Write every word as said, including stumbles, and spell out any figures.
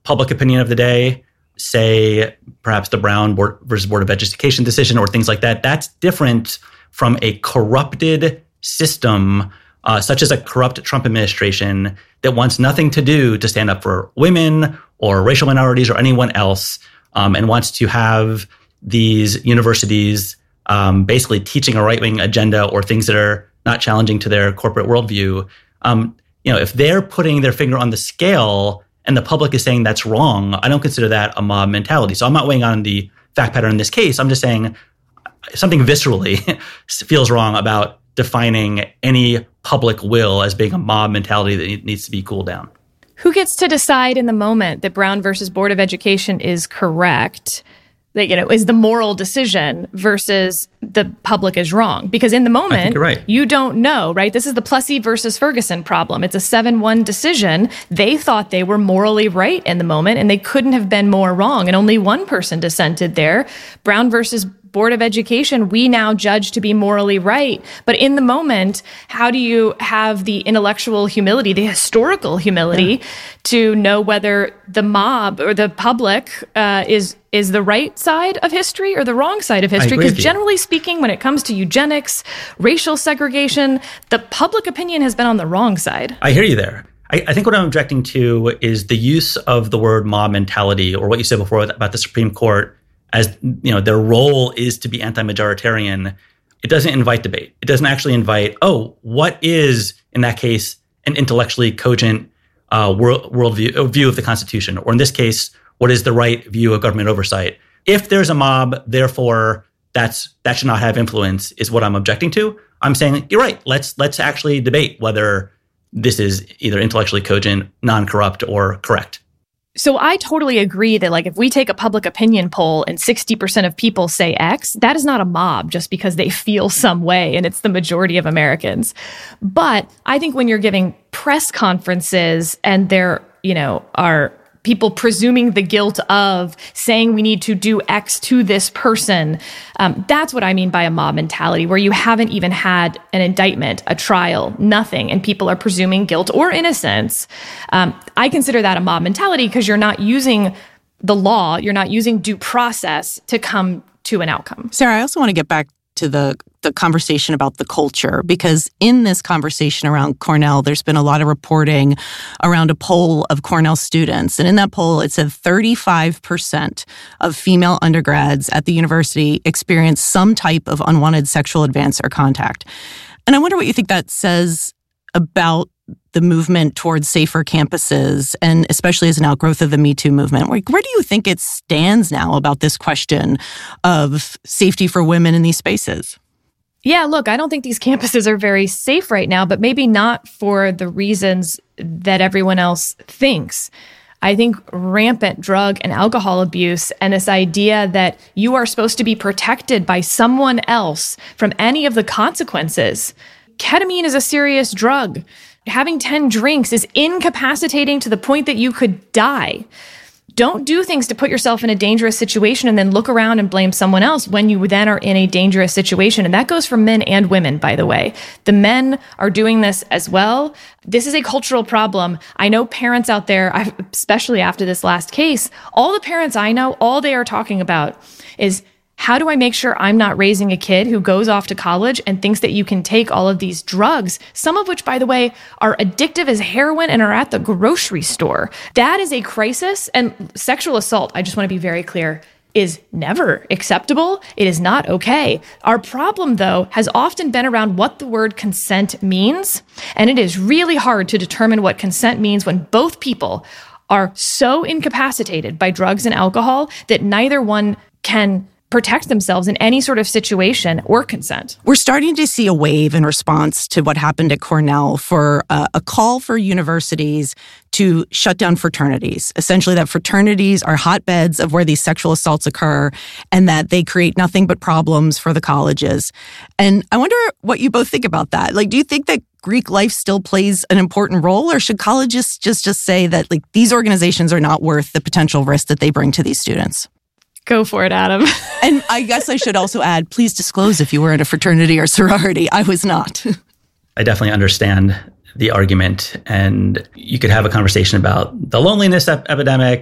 public opinion of the day, say perhaps the Brown Board versus Board of Education decision or things like that, that's different from a corrupted system, uh, such as a corrupt Trump administration that wants nothing to do to stand up for women or racial minorities or anyone else, um, and wants to have these universities um, basically teaching a right-wing agenda or things that are not challenging to their corporate worldview. Um, you know, if they're putting their finger on the scale and the public is saying that's wrong, I don't consider that a mob mentality. So I'm not weighing on the fact pattern in this case. I'm just saying something viscerally feels wrong about defining any public will as being a mob mentality that needs to be cooled down. Who gets to decide in the moment that Brown versus Board of Education is correct? That, you know, is the moral decision versus the public is wrong? Because in the moment, I think you're right. You don't know, right? This is the Plessy versus Ferguson problem. It's a seven one decision. They thought they were morally right in the moment, and they couldn't have been more wrong. And only one person dissented there. Brown versus Board of Education, we now judge to be morally right. But in the moment, how do you have the intellectual humility, the historical humility, yeah. to know whether the mob or the public uh, is is the right side of history or the wrong side of history? Because generally speaking, when it comes to eugenics, racial segregation, the public opinion has been on the wrong side. I hear you there. I, I think what I'm objecting to is the use of the word mob mentality, or what you said before about the Supreme Court, as, you know, their role is to be anti-majoritarian. It doesn't invite debate. It doesn't actually invite, oh, what is, in that case, an intellectually cogent uh, world worldview view of the Constitution? Or in this case, what is the right view of government oversight? If there's a mob, therefore, that's that should not have influence, is what I'm objecting to. I'm saying, you're right, let's let's actually debate whether this is either intellectually cogent, non-corrupt, or correct. So I totally agree that, like, if we take a public opinion poll and sixty percent of people say X, that is not a mob just because they feel some way and it's the majority of Americans. But I think when you're giving press conferences and there, you know, are people presuming the guilt of saying we need to do X to this person, um, that's what I mean by a mob mentality, where you haven't even had an indictment, a trial, nothing, and people are presuming guilt or innocence. Um, I consider that a mob mentality because you're not using the law, you're not using due process to come to an outcome. Sarah, I also want to get back to the the conversation about the culture, because in this conversation around Cornell, there's been a lot of reporting around a poll of Cornell students. And in that poll, it said thirty-five percent of female undergrads at the university experienced some type of unwanted sexual advance or contact. And I wonder what you think that says about the movement towards safer campuses, and especially as an outgrowth of the Me Too movement. Where, where do you think it stands now about this question of safety for women in these spaces? Yeah, look, I don't think these campuses are very safe right now, but maybe not for the reasons that everyone else thinks. I think rampant drug and alcohol abuse and this idea that you are supposed to be protected by someone else from any of the consequences. Ketamine is a serious drug. Having ten drinks is incapacitating to the point that you could die. Don't do things to put yourself in a dangerous situation and then look around and blame someone else when you then are in a dangerous situation. And that goes for men and women, by the way. The men are doing this as well. This is a cultural problem. I know parents out there, especially after this last case, all the parents I know, all they are talking about is, how do I make sure I'm not raising a kid who goes off to college and thinks that you can take all of these drugs, some of which, by the way, are addictive as heroin and are at the grocery store? That is a crisis. And sexual assault, I just want to be very clear, is never acceptable. It is not okay. Our problem, though, has often been around what the word consent means. And it is really hard to determine what consent means when both people are so incapacitated by drugs and alcohol that neither one can protect themselves in any sort of situation or consent. We're starting to see a wave in response to what happened at Cornell for uh, a call for universities to shut down fraternities. Essentially, that fraternities are hotbeds of where these sexual assaults occur and that they create nothing but problems for the colleges. And I wonder what you both think about that. Like, do you think that Greek life still plays an important role, or should colleges just, just say that, like, these organizations are not worth the potential risk that they bring to these students? Go for it, Adam. And I guess I should also add, please disclose if you were in a fraternity or sorority. I was not. I definitely understand the argument, and you could have a conversation about the loneliness ep- epidemic